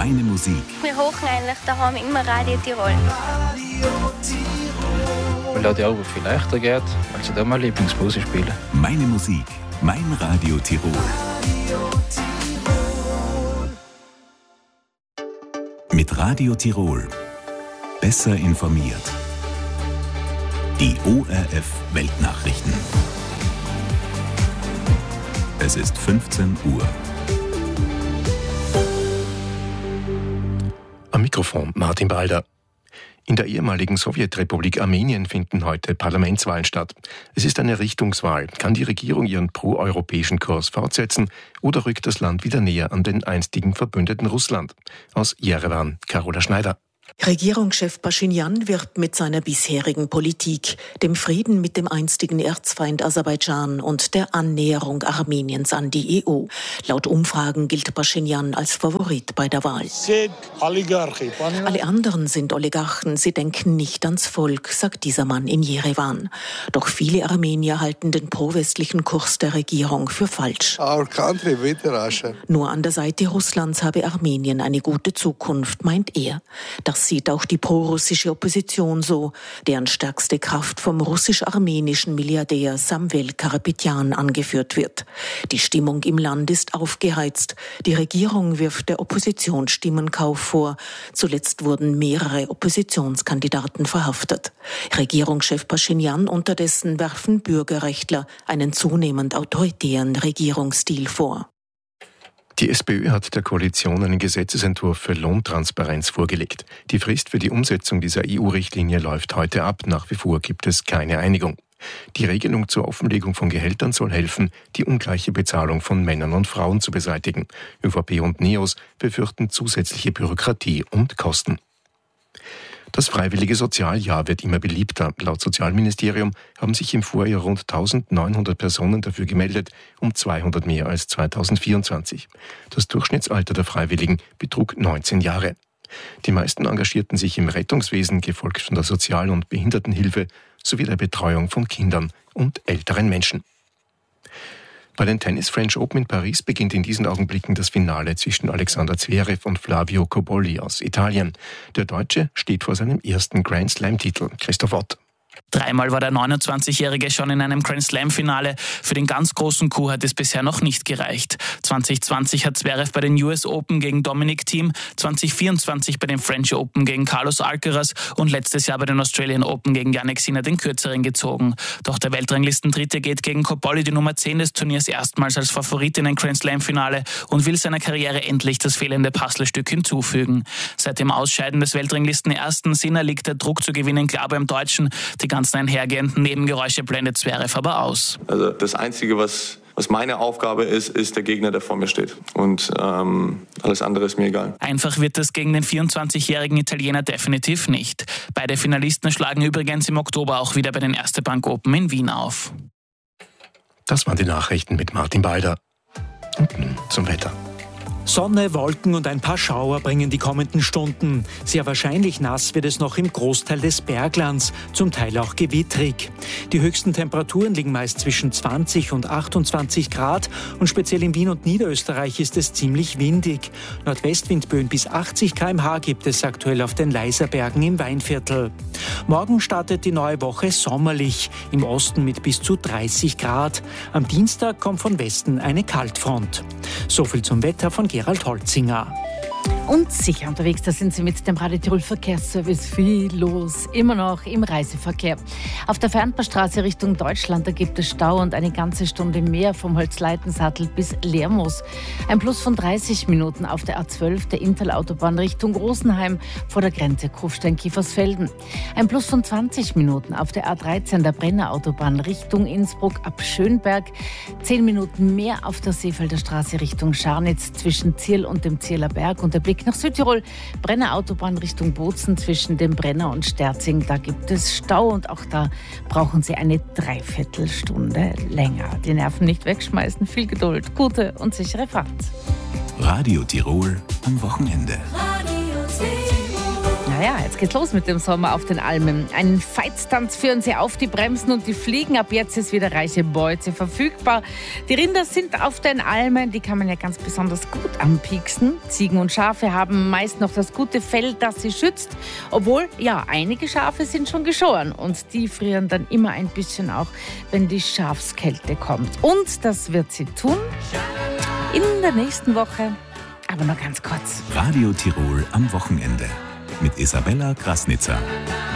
Meine Musik. Wir hören eigentlich daheim immer Radio Tirol. Weil da die Arbeit viel leichter geht, also da meine Lieblingsmusik spielen. Meine Musik, mein Radio Tirol. Mit Radio Tirol. Besser informiert. Die ORF Weltnachrichten. Es ist 15 Uhr. Am Mikrofon Martin Balder. In der ehemaligen Sowjetrepublik Armenien finden heute Parlamentswahlen statt. Es ist eine Richtungswahl. Kann die Regierung ihren proeuropäischen Kurs fortsetzen oder rückt das Land wieder näher an den einstigen Verbündeten Russland? Aus Jerewan, Carola Schneider. Regierungschef Paschinjan wirbt mit seiner bisherigen Politik, dem Frieden mit dem einstigen Erzfeind Aserbaidschan und der Annäherung Armeniens an die EU. Laut Umfragen gilt Paschinjan als Favorit bei der Wahl. Alle anderen sind Oligarchen, sie denken nicht ans Volk, sagt dieser Mann in Jerewan. Doch viele Armenier halten den pro-westlichen Kurs der Regierung für falsch. Nur an der Seite Russlands habe Armenien eine gute Zukunft, meint er. Das sieht auch die prorussische Opposition so, deren stärkste Kraft vom russisch-armenischen Milliardär Samvel Karapetyan angeführt wird. Die Stimmung im Land ist aufgeheizt. Die Regierung wirft der Opposition Stimmenkauf vor. Zuletzt wurden mehrere Oppositionskandidaten verhaftet. Regierungschef Paschinjan unterdessen werfen Bürgerrechtler einen zunehmend autoritären Regierungsstil vor. Die SPÖ hat der Koalition einen Gesetzesentwurf für Lohntransparenz vorgelegt. Die Frist für die Umsetzung dieser EU-Richtlinie läuft heute ab. Nach wie vor gibt es keine Einigung. Die Regelung zur Offenlegung von Gehältern soll helfen, die ungleiche Bezahlung von Männern und Frauen zu beseitigen. ÖVP und NEOS befürchten zusätzliche Bürokratie und Kosten. Das freiwillige Sozialjahr wird immer beliebter. Laut Sozialministerium haben sich im Vorjahr rund 1.900 Personen dafür gemeldet, um 200 mehr als 2024. Das Durchschnittsalter der Freiwilligen betrug 19 Jahre. Die meisten engagierten sich im Rettungswesen, gefolgt von der Sozial- und Behindertenhilfe sowie der Betreuung von Kindern und älteren Menschen. Bei den Tennis French Open in Paris beginnt in diesen Augenblicken das Finale zwischen Alexander Zverev und Flavio Cobolli aus Italien. Der Deutsche steht vor seinem ersten Grand Slam-Titel. Christoph Ott. Dreimal war der 29-Jährige schon in einem Grand-Slam-Finale. Für den ganz großen Coup hat es bisher noch nicht gereicht. 2020 hat Zverev bei den US Open gegen Dominic Thiem, 2024 bei den French Open gegen Carlos Alcaraz und letztes Jahr bei den Australian Open gegen Jannik Sinner den Kürzeren gezogen. Doch der Weltranglistendritte geht gegen Cobolli, die Nummer 10 des Turniers, erstmals als Favorit in ein Grand-Slam-Finale und will seiner Karriere endlich das fehlende Puzzlestück hinzufügen. Seit dem Ausscheiden des Weltranglisten-Ersten Sinner liegt der Druck zu gewinnen klar beim Deutschen. Die ganzen einhergehenden Nebengeräusche blendet Zverev aber aus. Also das Einzige, was meine Aufgabe ist der Gegner, der vor mir steht. Und alles andere ist mir egal. Einfach wird das gegen den 24-jährigen Italiener definitiv nicht. Beide Finalisten schlagen übrigens im Oktober auch wieder bei den Erste Bank Open in Wien auf. Das waren die Nachrichten mit Martin Balder. Und nun zum Wetter. Sonne, Wolken und ein paar Schauer bringen die kommenden Stunden. Sehr wahrscheinlich nass wird es noch im Großteil des Berglands, zum Teil auch gewittrig. Die höchsten Temperaturen liegen meist zwischen 20 und 28 Grad und speziell in Wien und Niederösterreich ist es ziemlich windig. Nordwestwindböen bis 80 km/h gibt es aktuell auf den Leiserbergen im Weinviertel. Morgen startet die neue Woche sommerlich, im Osten mit bis zu 30 Grad. Am Dienstag kommt von Westen eine Kaltfront. So viel zum Wetter von Gerald Holzinger. Und sicher unterwegs, da sind Sie mit dem Radio Tirol Verkehrsservice. Viel los, immer noch im Reiseverkehr. Auf der Fernbahnstraße Richtung Deutschland, da gibt es Stau und eine ganze Stunde mehr vom Holzleitensattel bis Lermoos. Ein Plus von 30 Minuten auf der A12 der Inntal-Autobahn Richtung Rosenheim vor der Grenze Kufstein-Kiefersfelden. Ein Plus von 20 Minuten auf der A13 der Brenner-Autobahn Richtung Innsbruck ab Schönberg. 10 Minuten mehr auf der Seefelder Straße Richtung Scharnitz zwischen Zierl und dem Zierler Berg und der Blick nach Südtirol. Brenner Autobahn Richtung Bozen zwischen dem Brenner und Sterzing. Da gibt es Stau und auch da brauchen Sie eine Dreiviertelstunde länger. Die Nerven nicht wegschmeißen, viel Geduld, gute und sichere Fahrt. Radio Tirol am Wochenende. Ja, Ja, jetzt geht's los mit dem Sommer auf den Almen. Einen Feitstanz führen sie auf die Bremsen und die Fliegen. Ab jetzt ist wieder reiche Beute verfügbar. Die Rinder sind auf den Almen, die kann man ja ganz besonders gut anpieksen. Ziegen und Schafe haben meist noch das gute Fell, das sie schützt. Obwohl, ja, einige Schafe sind schon geschoren und die frieren dann immer ein bisschen auch, wenn die Schafskälte kommt. Und das wird sie tun in der nächsten Woche. Aber nur ganz kurz. Radio Tirol am Wochenende mit Isabella Krasnitzer.